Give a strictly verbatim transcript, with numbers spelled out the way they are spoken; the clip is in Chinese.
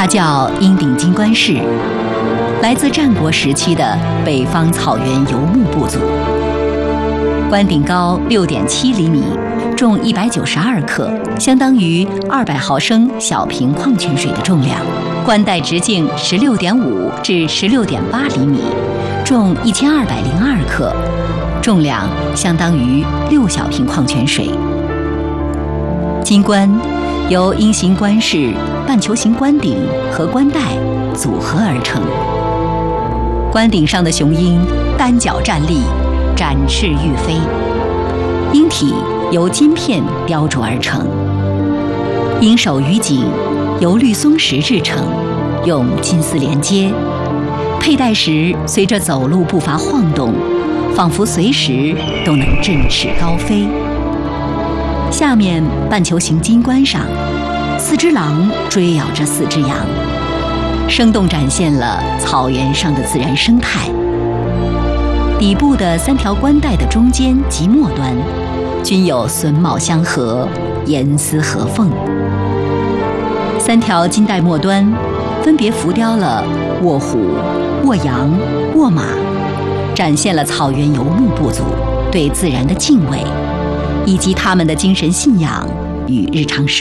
它叫鹰顶金冠氏，来自战国时期的北方草原游牧部族。冠顶高六点七厘米，重一百九十二克，相当于二百毫升小瓶矿泉水的重量。冠带直径十六点五至十六点八厘米，重一千二百零二克，重量相当于六小瓶矿泉水。金冠由鹰形冠饰、半球形冠顶和冠带组合而成。冠顶上的雄鹰单脚站立，展翅欲飞，鹰体由金片雕琢而成。鹰首与颈由绿松石制成，用金丝连接，佩戴时随着走路步伐晃动，仿佛随时都能振翅高飞。下面半球形金冠上，四只狼追咬着四只羊，生动展现了草原上的自然生态。底部的三条冠带的中间及末端，均有榫卯相合，严丝合缝。三条金带末端分别浮雕了卧虎、卧羊、卧马，展现了草原游牧部族对自然的敬畏，以及他们的精神信仰与日常生活。